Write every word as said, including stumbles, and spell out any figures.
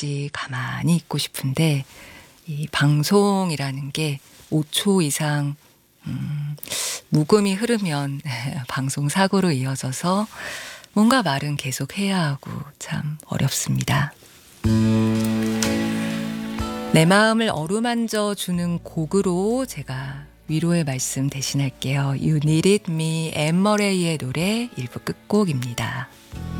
때까지 가만히 있고 싶은데 이 방송이라는 게 오 초 이상 음, 묵음이 흐르면 방송 사고로 이어져서 뭔가 말은 계속 해야 하고 참 어렵습니다. 내 마음을 어루만져 주는 곡으로 제가 위로의 말씀 대신할게요. You Needed Me, 앤 머레이의 노래 일 부 끝곡입니다.